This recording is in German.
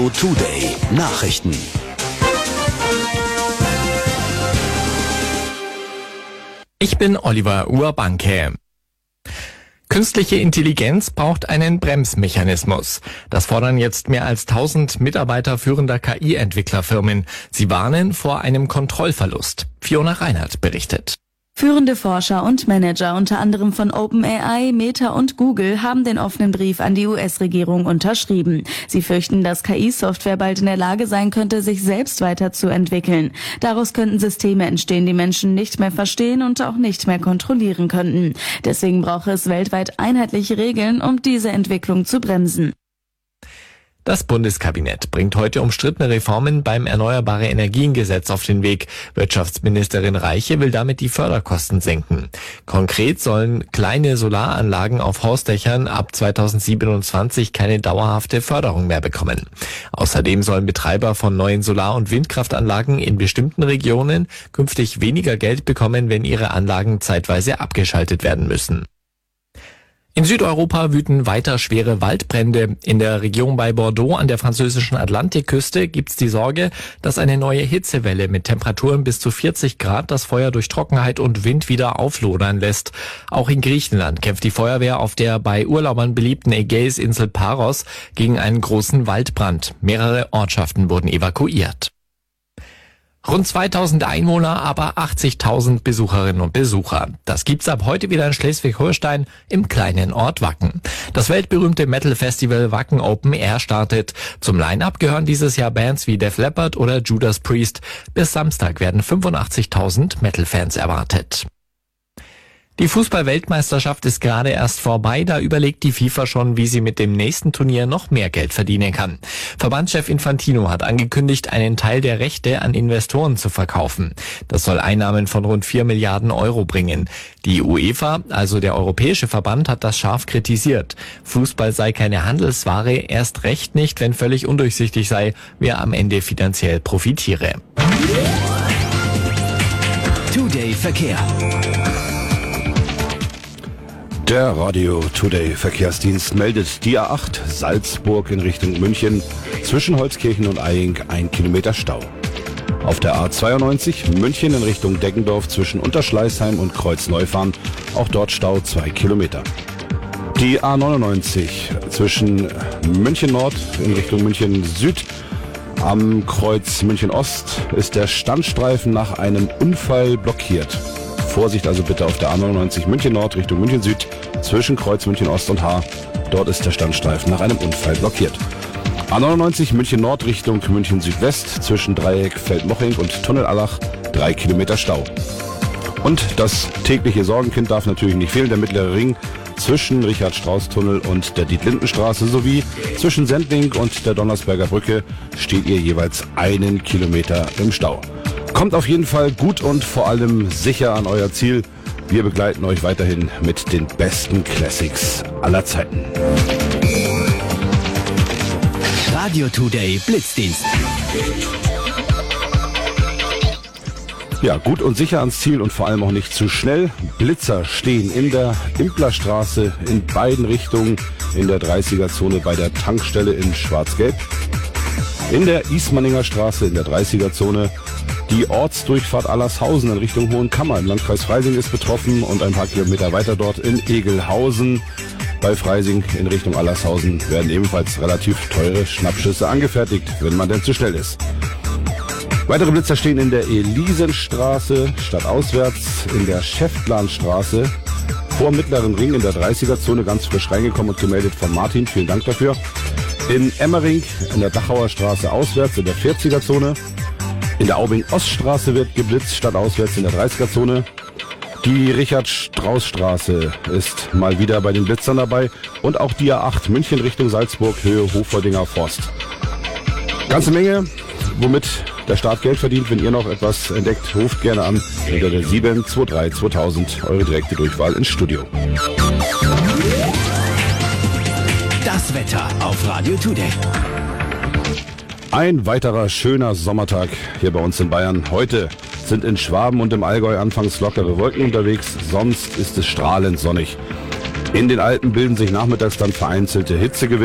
Today Nachrichten. Ich bin Oliver Urbanke. Künstliche Intelligenz braucht einen Bremsmechanismus. Das fordern jetzt mehr als 1000 Mitarbeiter führender KI-Entwicklerfirmen. Sie warnen vor einem Kontrollverlust. Fiona Reinhardt berichtet. Führende Forscher und Manager unter anderem von OpenAI, Meta und Google haben den offenen Brief an die US-Regierung unterschrieben. Sie fürchten, dass KI-Software bald in der Lage sein könnte, sich selbst weiterzuentwickeln. Daraus könnten Systeme entstehen, die Menschen nicht mehr verstehen und auch nicht mehr kontrollieren könnten. Deswegen brauche es weltweit einheitliche Regeln, um diese Entwicklung zu bremsen. Das Bundeskabinett bringt heute umstrittene Reformen beim Erneuerbare-Energien-Gesetz auf den Weg. Wirtschaftsministerin Reiche will damit die Förderkosten senken. Konkret sollen kleine Solaranlagen auf Hausdächern ab 2027 keine dauerhafte Förderung mehr bekommen. Außerdem sollen Betreiber von neuen Solar- und Windkraftanlagen in bestimmten Regionen künftig weniger Geld bekommen, wenn ihre Anlagen zeitweise abgeschaltet werden müssen. In Südeuropa wüten weiter schwere Waldbrände. In der Region bei Bordeaux an der französischen Atlantikküste gibt's die Sorge, dass eine neue Hitzewelle mit Temperaturen bis zu 40 Grad das Feuer durch Trockenheit und Wind wieder auflodern lässt. Auch in Griechenland kämpft die Feuerwehr auf der bei Urlaubern beliebten Ägäisinsel Paros gegen einen großen Waldbrand. Mehrere Ortschaften wurden evakuiert. Rund 2000 Einwohner, aber 80.000 Besucherinnen und Besucher. Das gibt's ab heute wieder in Schleswig-Holstein im kleinen Ort Wacken. Das weltberühmte Metal-Festival Wacken Open Air startet. Zum Line-Up gehören dieses Jahr Bands wie Def Leppard oder Judas Priest. Bis Samstag werden 85.000 Metal-Fans erwartet. Die Fußball-Weltmeisterschaft ist gerade erst vorbei, da überlegt die FIFA schon, wie sie mit dem nächsten Turnier noch mehr Geld verdienen kann. Verbandschef Infantino hat angekündigt, einen Teil der Rechte an Investoren zu verkaufen. Das soll Einnahmen von rund 4 Milliarden Euro bringen. Die UEFA, also der Europäische Verband, hat das scharf kritisiert. Fußball sei keine Handelsware, erst recht nicht, wenn völlig undurchsichtig sei, wer am Ende finanziell profitiere. Today Verkehr. Der Radio Today Verkehrsdienst meldet die A8 Salzburg in Richtung München zwischen Holzkirchen und Eying 1 Kilometer Stau. Auf der A92 München in Richtung Deggendorf zwischen Unterschleißheim und Kreuzneufahren, auch dort Stau 2 Kilometer. Die A99 zwischen München Nord in Richtung München Süd am Kreuz München Ost ist der Standstreifen nach einem Unfall blockiert. Vorsicht also bitte auf der A99 München Nord Richtung München Süd zwischen Kreuz München Ost und Haar. Dort ist der Standstreifen nach einem Unfall blockiert. A99 München Nord Richtung München Südwest zwischen Dreieck Feldmoching und Tunnel Allach 3 Kilometer Stau. Und das tägliche Sorgenkind darf natürlich nicht fehlen, der mittlere Ring zwischen Richard-Strauß-Tunnel und der Dietlindenstraße sowie zwischen Sendling und der Donnersberger Brücke steht ihr jeweils 1 Kilometer im Stau. Kommt auf jeden Fall gut und vor allem sicher an euer Ziel. Wir begleiten euch weiterhin mit den besten Classics aller Zeiten. Radio Today Blitzdienst. Ja, gut und sicher ans Ziel und vor allem auch nicht zu schnell. Blitzer stehen in der Implerstraße in beiden Richtungen, in der 30er-Zone bei der Tankstelle in Schwarz-Gelb, in der Ismaninger Straße in der 30er-Zone. Die Ortsdurchfahrt Allershausen in Richtung Hohenkammer im Landkreis Freising ist betroffen und ein paar Kilometer weiter dort in Egelhausen bei Freising in Richtung Allershausen werden ebenfalls relativ teure Schnappschüsse angefertigt, wenn man denn zu schnell ist. Weitere Blitzer stehen in der Elisenstraße stadtauswärts, in der Schäftlarnstraße vor Mittleren Ring in der 30er-Zone ganz frisch reingekommen und gemeldet von Martin. Vielen Dank dafür. In Emmering in der Dachauer Straße auswärts in der 40er-Zone. In der Aubing-Oststraße wird geblitzt, stadtauswärts in der 30er-Zone. Die Richard-Strauß-Straße ist mal wieder bei den Blitzern dabei. Und auch die A8 München Richtung Salzburg, Höhe Hofordinger Forst. Ganze Menge, womit der Staat Geld verdient. Wenn ihr noch etwas entdeckt, ruft gerne an unter der 723 2000, eure direkte Durchwahl ins Studio. Das Wetter auf Radio Today. Ein weiterer schöner Sommertag hier bei uns in Bayern. Heute sind in Schwaben und im Allgäu anfangs lockere Wolken unterwegs, sonst ist es strahlend sonnig. In den Alpen bilden sich nachmittags dann vereinzelte Hitzegewitter.